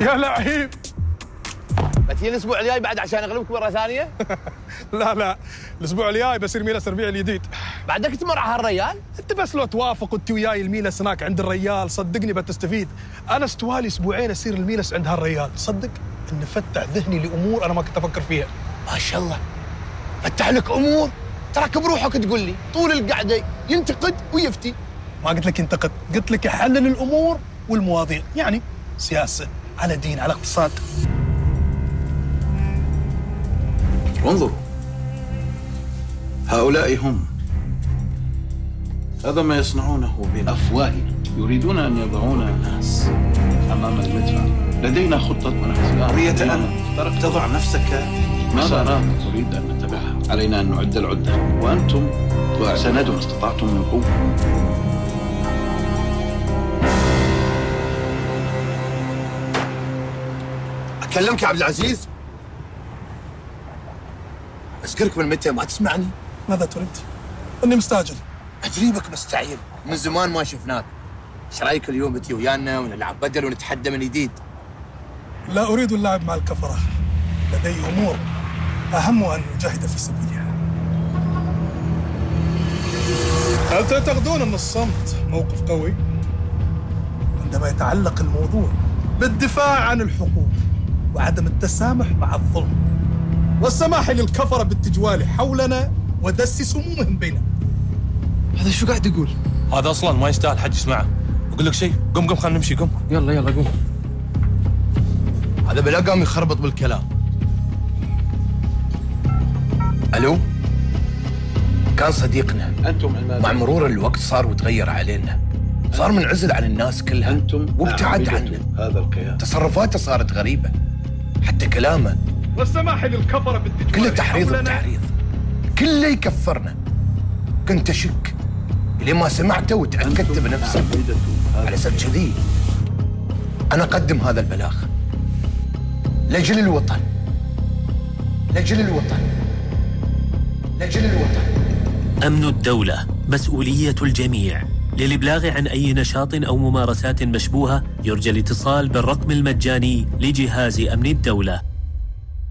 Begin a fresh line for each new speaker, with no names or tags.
يا لعيب.
بتجي الاسبوع الجاي بعد عشان اغلبك مره ثانيه؟
لا الاسبوع الجاي بصير ميلس ربيع الجديد.
بعدك تمر على هالريال؟
انت بس لو توافق وانت وياي الميلس هناك عند الريال صدقني بتستفيد. انا استوالي اسبوعين اصير الميلس عند هالريال، صدق ان فتح ذهني لامور انا ما كنت افكر فيها.
ما شاء الله فتح لك امور، تراك بروحك تقول لي طول القعده ينتقد ويفتي.
ما قلت لك ينتقد، قلت لك يحلل الامور والمواضيع، يعني سياسه على دين على اقتصاد.
انظروا، هؤلاء هم. هذا ما يصنعونه بأفواههم، يريدون أن يضعون الناس أمام المدفع. لدينا خطة ونحن
قضية أن تضع نفسك
مسارات نريد أن نتبعها. علينا أن نعد العدة، وأنتم سندوا ما استطعتم من قوة.
أكلمك يا عبد العزيز؟ أذكرك من متى ما تسمعني؟
ماذا تريد؟ اني مستعجل.
أجريبك مستعجل، من زمان ما شفناك. ايش رايك اليوم بتي ويانا ونلعب بدل ونتحدى من جديد؟
لا اريد اللعب مع الكفره، لدي امور اهم ان اجاهد في سبيلها. هل تعتقدون ان الصمت موقف قوي؟ عندما يتعلق الموضوع بالدفاع عن الحقوق وعدم التسامح مع الظلم والسماح للكفره بالتجوال حولنا ودس سمومهم بيننا.
هذا شو قاعد يقول؟
هذا اصلا ما يستاهل حد يسمعه. اقول لك شيء، قم خلينا نمشي، قم.
يلا قوم. هذا بلا قام يخربط بالكلام. الو؟ كان صديقنا،
أنتم
مع مرور الوقت صار وتغير علينا، صار منعزل عن الناس كلها،
أنتم
وابتعد عنا.
هذا الكيان
تصرفاته صارت غريبة، حتى كلامه
والسماح للكفره بالتجوال
كله تحريض
حولنا.
وتحريض، كله يكفرنا. كنت أشك لين ما سمعته وتأكدت بنفسي. على أساس كذي أنا أقدم هذا البلاغ لأجل الوطن، لأجل الوطن، لأجل الوطن.
أمن الدولة مسؤولية الجميع. للإبلاغ عن أي نشاط أو ممارسات مشبوهة يرجى الاتصال بالرقم المجاني لجهاز أمن الدولة